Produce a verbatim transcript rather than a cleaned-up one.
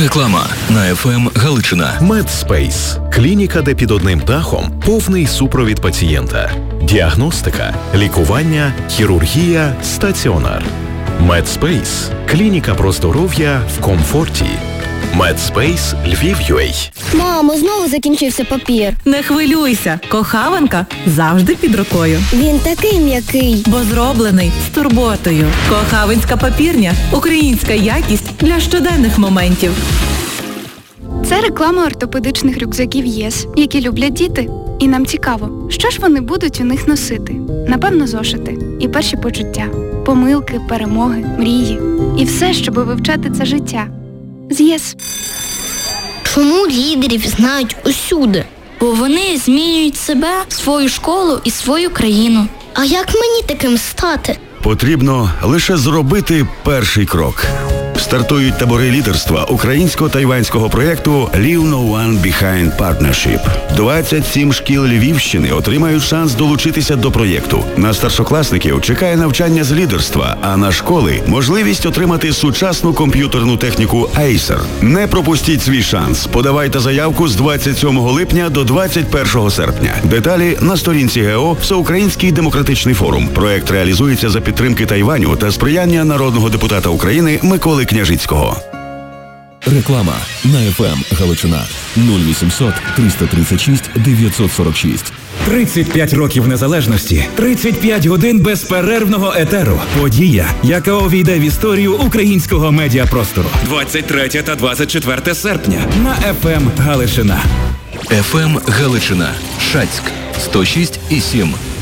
Реклама на еф ем Галичина. Медспейс – клініка, де під одним дахом повний супровід пацієнта. Діагностика, лікування, хірургія, стаціонар. Медспейс – клініка про здоров'я в комфорті. Медспейс Львів.ua. Мамо, знову закінчився папір. Не хвилюйся, кохаванка завжди під рукою. Він такий м'який. Бо зроблений з турботою. Кохавинська папірня – українська якість для щоденних моментів. Це реклама ортопедичних рюкзаків ЄС, які люблять діти. І нам цікаво, що ж вони будуть у них носити. Напевно, зошити. І перші почуття. Помилки, перемоги, мрії. І все, щоб вивчати це життя. З ЄС. Чому лідерів знають усюди? Бо вони змінюють себе, свою школу і свою країну. А як мені таким стати? Потрібно лише зробити перший крок. Стартують табори лідерства українсько-тайванського проєкту «Leave No One Behind Partnership». двадцять сім шкіл Львівщини отримають шанс долучитися до проєкту. На старшокласників чекає навчання з лідерства, а на школи – можливість отримати сучасну комп'ютерну техніку Acer. Не пропустіть свій шанс. Подавайте заявку з двадцять сьомого липня до двадцять першого серпня. Деталі на сторінці ГЕО «Всеукраїнський демократичний форум». Проєкт реалізується за підтримки Тайваню та сприяння народного депутата України Миколи Княжицького. Реклама на еф ем Галичина. нуль вісімсот триста тридцять шість дев'ятсот сорок шість. тридцять п'ять років незалежності, тридцять п'ять годин безперервного етеру. Подія, яка увійде в історію українського медіапростору. двадцять третє та двадцять четверте серпня на еф ем Галичина. еф ем Галичина. Шацьк. сто шість і сім.